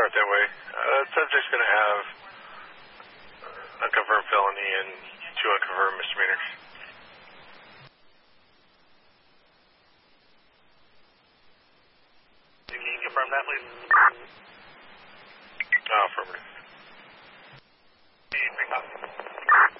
start that way. That subject's going to have unconfirmed felony and 2 unconfirmed misdemeanors. Can you confirm that, please? Affirmative. Can you pick up?